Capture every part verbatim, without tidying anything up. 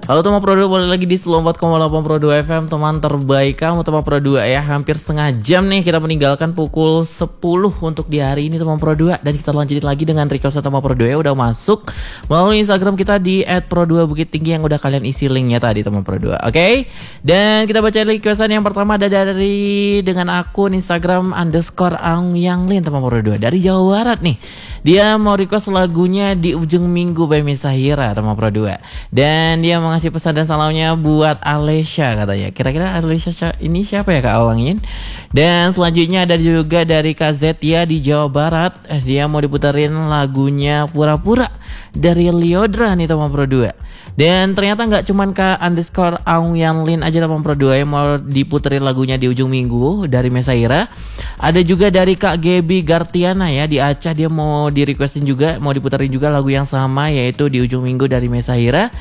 Halo teman Pro dua, balik lagi di sembilan puluh empat koma delapan Pro dua F M, teman terbaik kamu teman Pro dua ya. Hampir setengah jam nih kita meninggalkan pukul sepuluh untuk di hari ini teman Pro dua. Dan kita lanjutin lagi dengan request teman Pro dua ya, udah masuk melalui Instagram kita di et pro dua bukit tinggi yang udah kalian isi linknya tadi teman Pro dua. Oke, okay? Dan kita baca requestan yang pertama ada dari dengan akun Instagram underscore Ang Yang Lin teman Pro dua dari Jawa Barat nih. Dia mau request lagunya Di Ujung Minggu by Mesahira teman Pro dua. Dan dia mengasih pesan dan salamnya buat Alesha katanya. Kira-kira Alesha ini siapa ya Kak Awangin? Dan selanjutnya ada juga dari Kak Zetia di Jawa Barat. Dia mau diputerin lagunya Pura-Pura dari Lyodra nih teman Pro dua. Dan ternyata nggak cuman Kak underscore Aung Yan Lin aja teman Pro dua yang mau diputerin lagunya Di Ujung Minggu dari Mesahira. Ada juga dari Kak Gebi Gartiana ya di Aceh, dia mau di requestin juga, mau diputerin juga lagu yang sama yaitu Di Ujung Minggu dari Mesahira.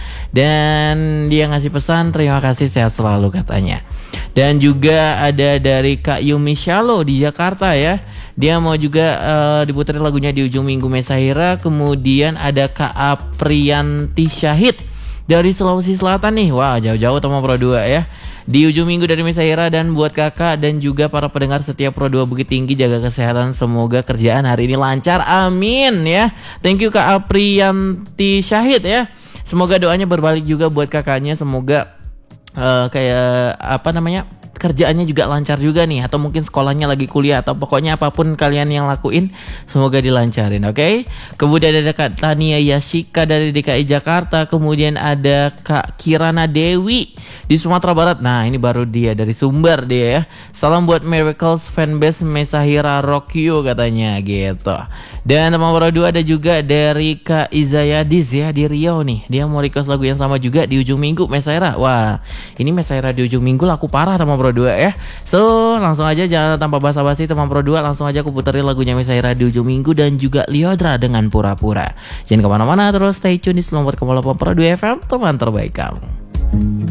Dan dia ngasih pesan terima kasih sehat selalu katanya. Dan juga ada dari Kak Yumi Shalo di Jakarta ya. Dia mau juga uh, diputerin lagunya Di Ujung Minggu Mesahira. Kemudian ada Kak Aprianti Syahid dari Sulawesi Selatan nih. Wah, jauh-jauh teman Pro dua ya. Di Ujung Minggu dari Mesahira. Dan buat kakak dan juga para pendengar setiap Pro dua Bukit Tinggi, jaga kesehatan, semoga kerjaan hari ini lancar, amin ya. Thank you Kak Aprianti Syahid ya. Semoga doanya berbalik juga buat kakaknya, semoga uh, kayak apa namanya kerjaannya juga lancar juga nih, atau mungkin sekolahnya lagi kuliah, atau pokoknya apapun kalian yang lakuin semoga dilancarin, oke? Okay? Kemudian ada Kak Tania Yashika dari D K I Jakarta, kemudian ada Kak Kirana Dewi di Sumatera Barat. Nah ini baru dia dari Sumber dia ya. Salam buat Miracles fanbase Mesahira Rock You katanya gitu. Dan teman Pro dua ada juga dari Kak Izayadis ya di Riau nih. Dia mau request lagu yang sama juga Di Ujung Minggu Mesahira. Wah ini Mesahira Di Ujung Minggu laku parah teman Pro dua ya. So langsung aja jangan tanpa basa-basi teman Pro dua, langsung aja aku puterin lagunya Mesahira Di Ujung Minggu dan juga Lyodra dengan Pura-Pura. Jangan kemana-mana, terus stay tune di sembilan puluh empat koma delapan Pro dua F M, teman terbaik kamu.